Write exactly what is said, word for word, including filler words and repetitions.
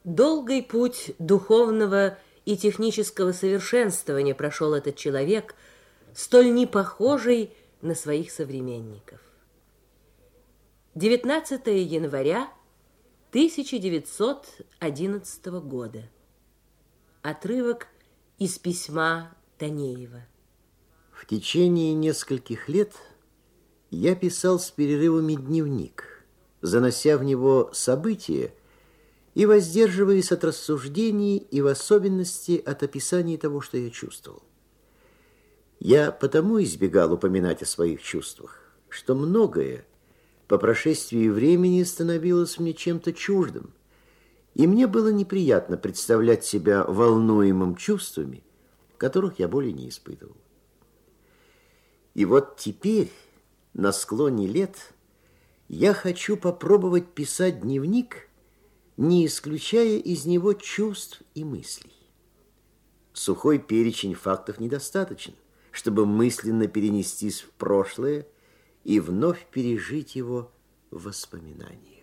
Долгий путь духовного и технического совершенствования прошел этот человек, столь не похожий на своих современников. девятнадцатого января тысяча девятьсот одиннадцатого года. Отрывок из письма Танеева. В течение нескольких лет я писал с перерывами дневник, занося в него события и воздерживаясь от рассуждений и в особенности от описания того, что я чувствовал. Я потому избегал упоминать о своих чувствах, что многое по прошествии времени становилось мне чем-то чуждым, и мне было неприятно представлять себя волнуемым чувствами, которых я более не испытывал. И вот теперь, на склоне лет, я хочу попробовать писать дневник, не исключая из него чувств и мыслей. Сухой перечень фактов недостаточен, чтобы мысленно перенестись в прошлое и вновь пережить его в воспоминаниях.